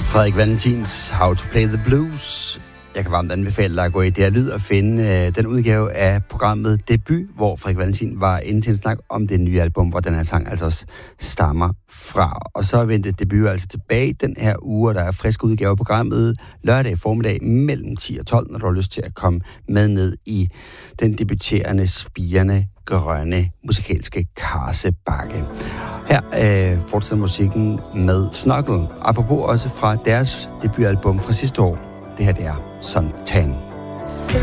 Frederik Valentins How to Play the Blues. Jeg kan varmt anbefale dig at gå i DR Lyd og finde den udgave af programmet Debut, hvor Frederik Valentin var inde til en snak om det nye album, hvor den her sang altså også stammer fra. Og så vendte Debut altså tilbage den her uge, og der er friske udgaver af programmet lørdag formiddag mellem 10 og 12, når du har lyst til at komme med ned i den debuterende, spirende, grønne musikalske Karsebakke. Her fortsætter musikken med Snuggle, apropos også fra deres debutalbum fra sidste år. Det her det er Suntan.